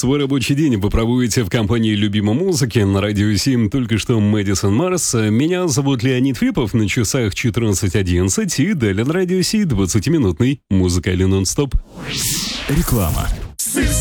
Свой рабочий день вы проводите в компании любимой музыки на радио 7, только что Мэдисон Марс. Меня зовут Леонид Фипов, на часах 14:11 и далее на радио 7 20-минутный музыкальный нон-стоп. Реклама.